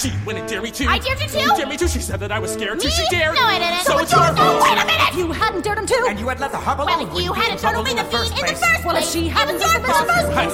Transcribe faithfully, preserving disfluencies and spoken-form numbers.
She wouldn't dare me to. I dared you to? You dared me to. She said that I was scared Me? to. She dared. No, I didn't. So, So it's your fault. Wait a minute! You hadn't dared him to. And you had let the hub alone. Well, you wouldn't be hadn't in trouble told me in the the first bean in the place. first place. Well, if she It hadn't was your done this in the fault. first place.